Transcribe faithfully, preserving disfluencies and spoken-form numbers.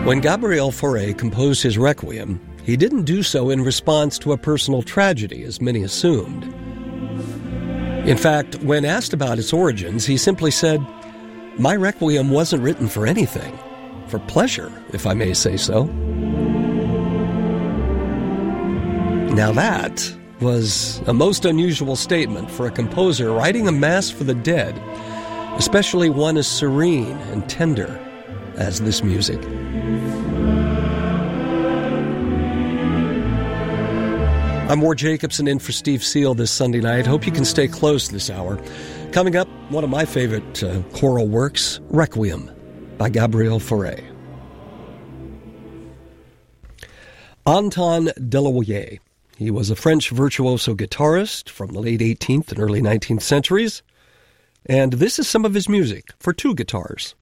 When Gabriel Fauré composed his Requiem, he didn't do so in response to a personal tragedy, as many assumed. In fact, when asked about its origins, he simply said, "My Requiem wasn't written for anything, for pleasure, if I may say so." Now that was a most unusual statement for a composer writing a mass for the dead, especially one as serene and tender as this music. I'm Ward Jacobson in for Steve Seal this Sunday night. Hope you can stay close this hour. Coming up, one of my favorite uh, choral works, Requiem by Gabriel Fauré. Anton Delaunay. He was a French virtuoso guitarist from the late eighteenth and early nineteenth centuries. And this is some of his music for two guitars.